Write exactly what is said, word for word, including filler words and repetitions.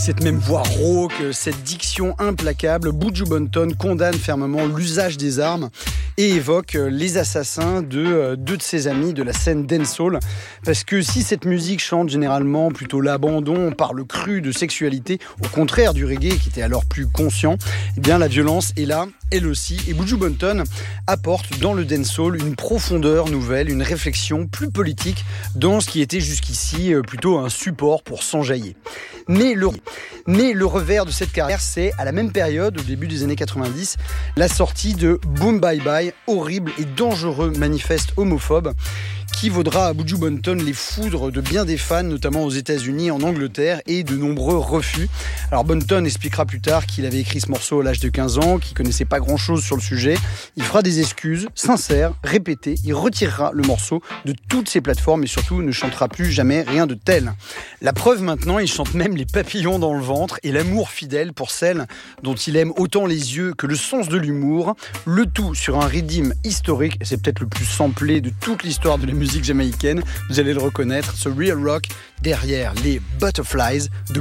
Cette même voix rauque, cette diction implacable, Buju Banton condamne fermement l'usage des armes et évoque les assassins de deux de ses amis de la scène dancehall. Parce que si cette musique chante généralement plutôt l'abandon par le cru de sexualité, au contraire du reggae qui était alors plus conscient, eh bien la violence est là, elle aussi. Et Buju Banton apporte dans le dancehall une profondeur nouvelle, une réflexion plus politique dans ce qui était jusqu'ici plutôt un support pour s'enjailler. Mais le, mais le revers de cette carrière, c'est à la même période, au début des années quatre-vingt-dix, la sortie de Boom Bye Bye, horrible et dangereux manifeste homophobe, qui vaudra à Buju Banton les foudres de bien des fans, notamment aux États-Unis, en Angleterre, et de nombreux refus. Alors Banton expliquera plus tard qu'il avait écrit ce morceau à l'âge de quinze ans, qu'il connaissait pas grand-chose sur le sujet. Il fera des excuses sincères, répétées. Il retirera le morceau de toutes ses plateformes et surtout ne chantera plus jamais rien de tel. La preuve maintenant, il chante même les papillons dans le ventre et l'amour fidèle pour celle dont il aime autant les yeux que le sens de l'humour. Le tout sur un rythme historique, et c'est peut-être le plus samplé de toute l'histoire de la musique jamaïcaine. Vous allez le reconnaître, ce real rock derrière les Butterflies de